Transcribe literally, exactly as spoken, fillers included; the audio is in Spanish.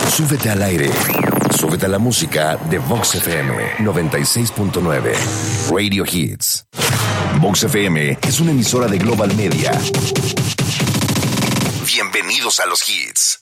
Súbete al aire. Súbete a la música de Vox F M noventa y seis punto nueve. Radio Hits. Vox F M es una emisora de Global Media. Bienvenidos a los hits.